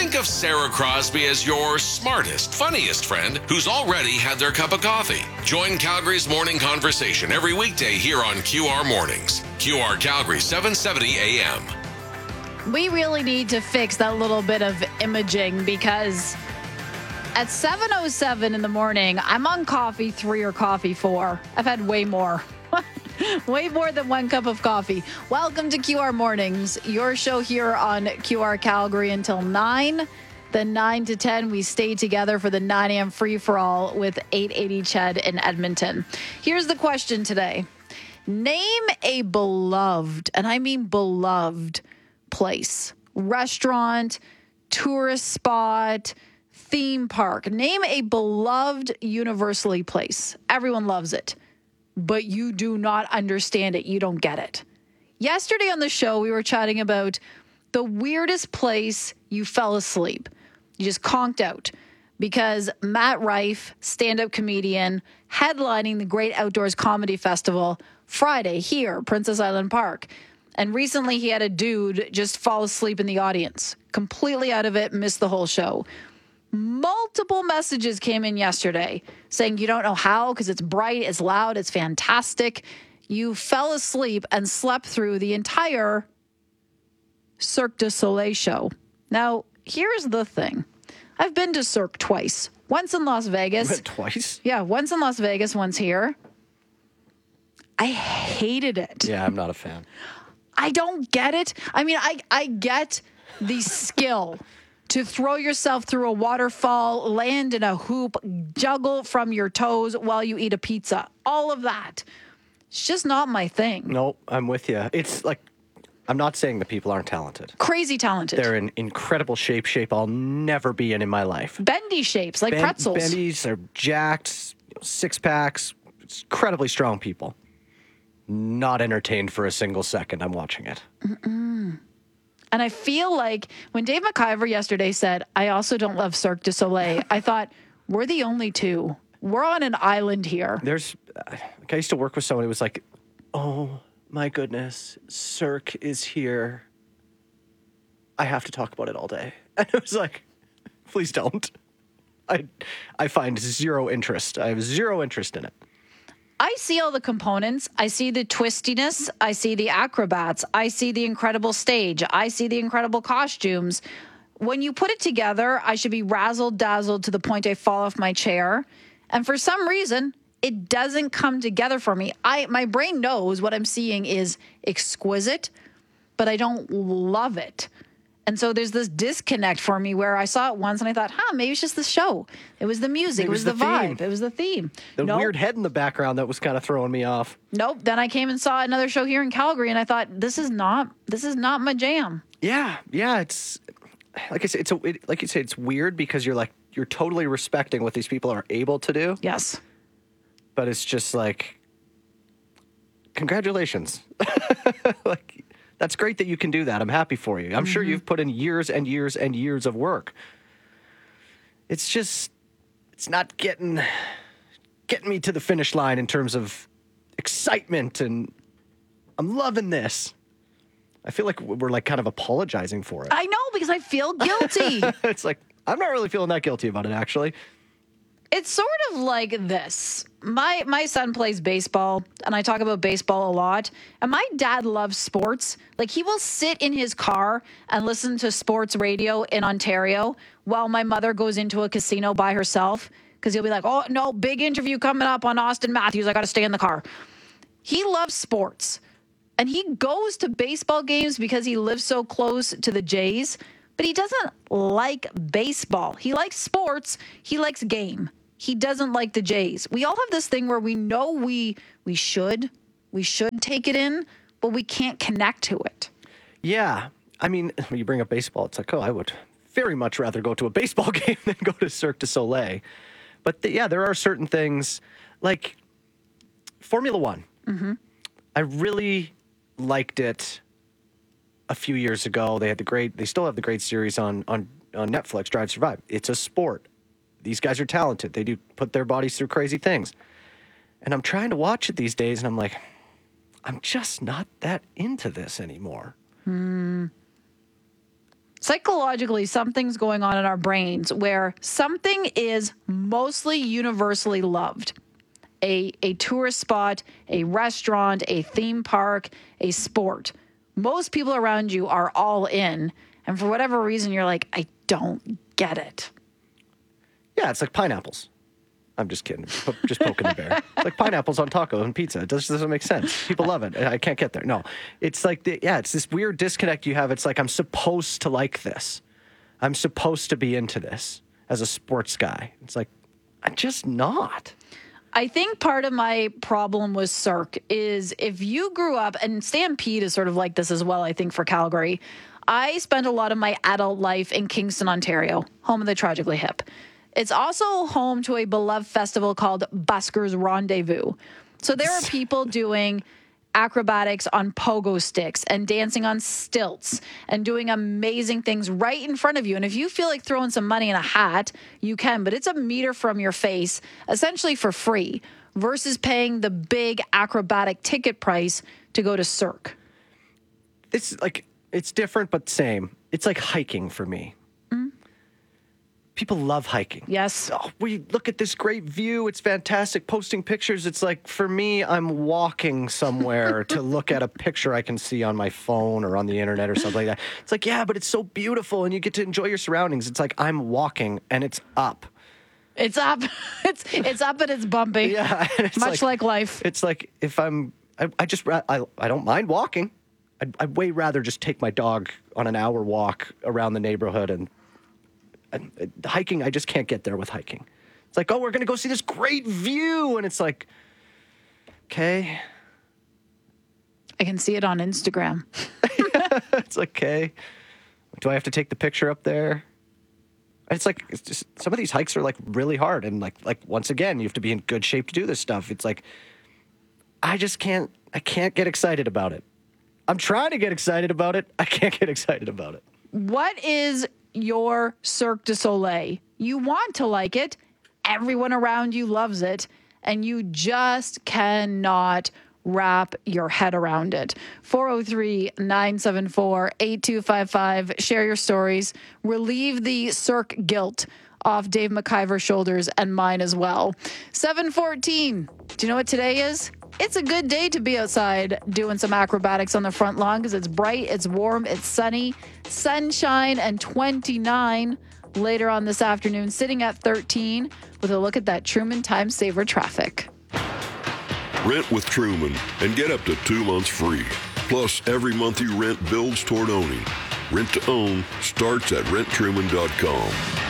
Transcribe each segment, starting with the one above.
Think of Sarah Crosby as your smartest, funniest friend who's already had their cup of coffee. Join Calgary's morning conversation every weekday here on QR Mornings. QR Calgary, 770 AM. We really need to fix that little bit of imaging because at 7:07 in the morning, I'm on coffee 3 or coffee 4. I've had way more. Way more than 1 cup of coffee. Welcome to QR Mornings, your show here on QR Calgary until 9. Then 9 to 10, we stay together for the 9 a.m. free-for-all with 880 Ched in Edmonton. Here's the question today. Name a beloved, and I mean beloved, place, restaurant, tourist spot, theme park. Name a beloved universally place. Everyone loves it. But you do not understand it. You don't get it. Yesterday on the show, we were chatting about the weirdest place you fell asleep. You just conked out because Matt Rife, stand-up comedian, headlining the Great Outdoors Comedy Festival Friday here, Princess Island Park. And recently he had a dude just fall asleep in the audience, completely out of it, missed the whole show. Multiple messages came in yesterday saying you don't know how because it's bright, it's loud, it's fantastic. You fell asleep and slept through the entire Cirque du Soleil show. Now, here's the thing. I've been to Cirque twice. Once in Las Vegas. You went twice? Yeah, once in Las Vegas, once here. I hated it. Yeah, I'm not a fan. I don't get it. I mean, I get the skill to throw yourself through a waterfall, land in a hoop, juggle from your toes while you eat a pizza. All of that. It's just not my thing. No, I'm with you. It's like, I'm not saying the people aren't talented. Crazy talented. They're in incredible shape I'll never be in my life. Bendy shapes, like pretzels. Bendies, they're jacked, six packs, incredibly strong people. Not entertained for a single second. I'm watching it. And I feel like when Dave McIver yesterday said, I also don't love Cirque du Soleil, I thought, we're the only two. We're on an island here. I used to work with someone who was like, oh my goodness, Cirque is here. I have to talk about it all day. And it was like, please don't. I find zero interest. I have zero interest in it. I see all the components. I see the twistiness. I see the acrobats. I see the incredible stage. I see the incredible costumes. When you put it together, I should be razzled dazzled to the point I fall off my chair. And for some reason, it doesn't come together for me. My brain knows what I'm seeing is exquisite, but I don't love it. And so there's this disconnect for me where I saw it once and I thought, maybe it's just the show. It was the music. It was the vibe. It was the theme. The weird head in the background that was kind of throwing me off. Nope. Then I came and saw another show here in Calgary and I thought, this is not my jam. Yeah. It's like I said, like you say, it's weird because you're totally respecting what these people are able to do. Yes. But it's just like, congratulations. That's great that you can do that. I'm happy for you. I'm sure you've put in years and years and years of work. It's just, it's not getting me to the finish line in terms of excitement, and I'm loving this. I feel like we're like kind of apologizing for it. I know, because I feel guilty. It's like, I'm not really feeling that guilty about it, actually. It's sort of like this. My son plays baseball, and I talk about baseball a lot. And my dad loves sports. Like, he will sit in his car and listen to sports radio in Ontario while my mother goes into a casino by herself. Because he'll be like, oh, no, big interview coming up on Austin Matthews. I got to stay in the car. He loves sports. And he goes to baseball games because he lives so close to the Jays. But he doesn't like baseball. He likes sports. He likes game. He doesn't like the Jays. We all have this thing where we know we should take it in, but we can't connect to it. Yeah. I mean, when you bring up baseball, it's like, I would very much rather go to a baseball game than go to Cirque du Soleil. But there are certain things like Formula One. Mm-hmm. I really liked it a few years ago. They still have the great series on Netflix, Drive Survive. It's a sport. These guys are talented. They do put their bodies through crazy things. And I'm trying to watch it these days, and I'm like, I'm just not that into this anymore. psychologically, something's going on in our brains where something is mostly universally loved. A tourist spot, a restaurant, a theme park, a sport. Most people around you are all in. And for whatever reason, you're like, I don't get it. Yeah, it's like pineapples. I'm just kidding. Just poking the bear. It's like pineapples on taco and pizza. It doesn't make sense. People love it. I can't get there. No, it's like, it's this weird disconnect you have. It's like, I'm supposed to like this. I'm supposed to be into this as a sports guy. It's like, I'm just not. I think part of my problem with Cirque is if you grew up, and Stampede is sort of like this as well, I think, for Calgary. I spent a lot of my adult life in Kingston, Ontario, home of the Tragically Hip. It's also home to a beloved festival called Buskers Rendezvous. So there are people doing acrobatics on pogo sticks and dancing on stilts and doing amazing things right in front of you. And if you feel like throwing some money in a hat, you can, but it's a meter from your face, essentially for free, versus paying the big acrobatic ticket price to go to Cirque. It's different, but same. It's like hiking for me. People love hiking. Yes. Oh, we look at this great view. It's fantastic. Posting pictures. It's like, for me, I'm walking somewhere to look at a picture I can see on my phone or on the internet or something like that. It's like, yeah, but it's so beautiful and you get to enjoy your surroundings. It's like, I'm walking and it's up. It's up. It's up and it's bumpy. Yeah. It's much like life. It's like, if I don't mind walking. I'd way rather just take my dog on an hour walk around the neighborhood and hiking, I just can't get there with hiking. It's like, oh, we're going to go see this great view. And it's like, okay. I can see it on Instagram. It's like, okay. Do I have to take the picture up there? It's just, some of these hikes are like really hard. And like once again, you have to be in good shape to do this stuff. It's like, I can't get excited about it. I'm trying to get excited about it. I can't get excited about it. What is your Cirque du Soleil? You want to like it. Everyone around you loves it. And you just cannot wrap your head around it. 403-974-8255. Share your stories. Relieve the Cirque guilt off Dave McIver's shoulders and mine as well. 7:14. Do you know what today is? It's a good day to be outside doing some acrobatics on the front lawn because it's bright, it's warm, it's sunny, sunshine, and 29 later on this afternoon, sitting at 13 with a look at that Truman Time Saver traffic. Rent with Truman and get up to 2 months free. Plus, every month you rent builds toward owning. Rent to own starts at renttruman.com.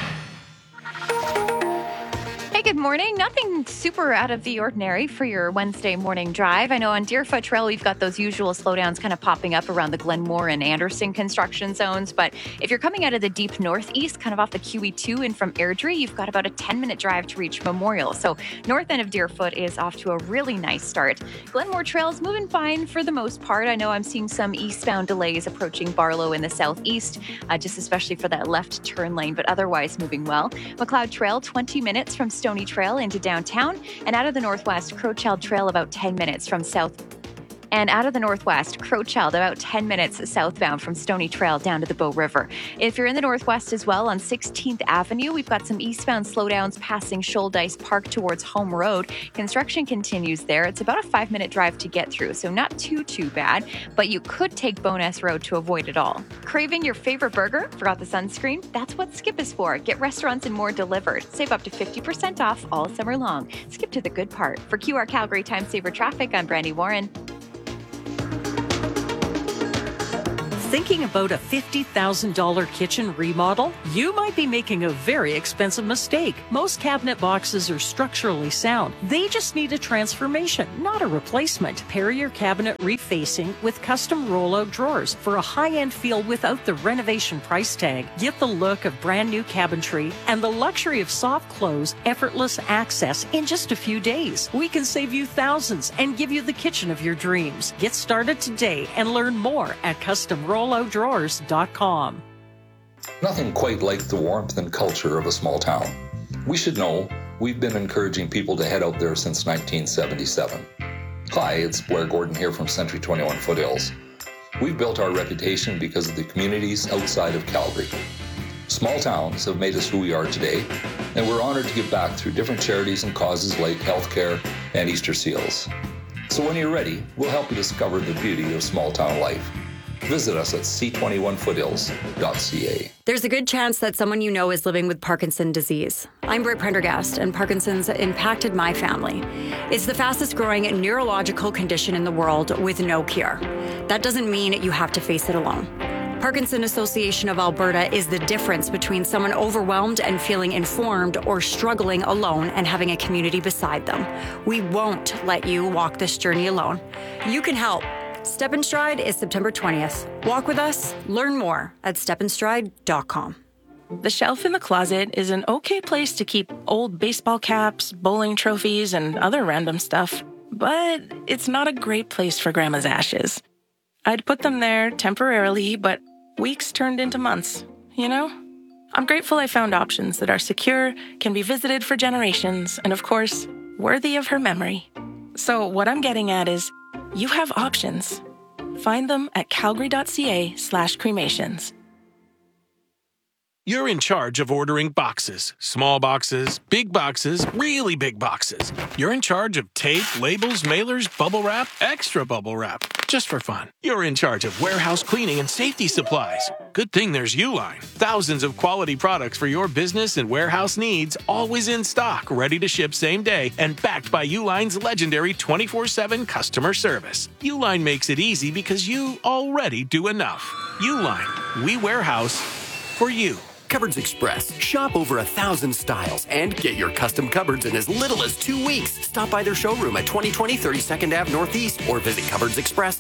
Good morning. Nothing super out of the ordinary for your Wednesday morning drive. I know on Deerfoot Trail, we've got those usual slowdowns kind of popping up around the Glenmore and Anderson construction zones. But if you're coming out of the deep northeast, kind of off the QE2 and from Airdrie, you've got about a 10-minute drive to reach Memorial. So north end of Deerfoot is off to a really nice start. Glenmore Trail is moving fine for the most part. I know I'm seeing some eastbound delays approaching Barlow in the southeast, just especially for that left turn lane, but otherwise moving well. McLeod Trail, 20 minutes from Stony Trail into downtown, and out of the northwest, Crowchild Trail about 10 minutes from south. And out of the northwest, Crowchild about 10 minutes southbound from Stony Trail down to the Bow River. If you're in the northwest as well, on 16th Avenue, we've got some eastbound slowdowns passing Shoaldice Park towards Home Road. Construction continues there. It's about a 5-minute drive to get through, so not too bad, but you could take Bowness Road to avoid it all. Craving your favorite burger? Forgot the sunscreen? That's what Skip is for. Get restaurants and more delivered. Save up to 50% off all summer long. Skip to the good part. For QR Calgary Time Saver Traffic, I'm Brandy Warren. Thinking about a $50,000 kitchen remodel? You might be making a very expensive mistake. Most cabinet boxes are structurally sound. They just need a transformation, not a replacement. Pair your cabinet refacing with custom rollout drawers for a high-end feel without the renovation price tag. Get the look of brand new cabinetry and the luxury of soft close, effortless access in just a few days. We can save you thousands and give you the kitchen of your dreams. Get started today and learn more at customrolloutdrawers.com. Nothing quite like the warmth and culture of a small town. We should know we've been encouraging people to head out there since 1977. Hi, it's Blair Gordon here from Century 21 Foothills. We've built our reputation because of the communities outside of Calgary. Small towns have made us who we are today, and we're honored to give back through different charities and causes like healthcare and Easter Seals. So when you're ready, we'll help you discover the beauty of small town life. Visit us at c21foothills.ca. There's a good chance that someone you know is living with Parkinson's disease. I'm Britt Prendergast, and Parkinson's impacted my family. It's the fastest growing neurological condition in the world with no cure. That doesn't mean you have to face it alone. Parkinson Association of Alberta is the difference between someone overwhelmed and feeling informed or struggling alone and having a community beside them. We won't let you walk this journey alone. You can help. Step in Stride is September 20th. Walk with us. Learn more at stepinstride.com. The shelf in the closet is an okay place to keep old baseball caps, bowling trophies, and other random stuff, but it's not a great place for Grandma's ashes. I'd put them there temporarily, but weeks turned into months, you know? I'm grateful I found options that are secure, can be visited for generations, and of course, worthy of her memory. So what I'm getting at is, you have options. Find them at calgary.ca/cremations. You're in charge of ordering boxes. Small boxes, big boxes, really big boxes. You're in charge of tape, labels, mailers, bubble wrap, extra bubble wrap. Just for fun. You're in charge of warehouse cleaning and safety supplies. Good thing there's Uline. Thousands of quality products for your business and warehouse needs, always in stock, ready to ship same day, and backed by Uline's legendary 24/7 customer service. Uline makes it easy because you already do enough. Uline. We warehouse for you. Cupboards Express. Shop over 1,000 styles and get your custom cupboards in as little as 2 weeks. Stop by their showroom at 2020 32nd Ave Northeast or visit cupboardsexpress.ca.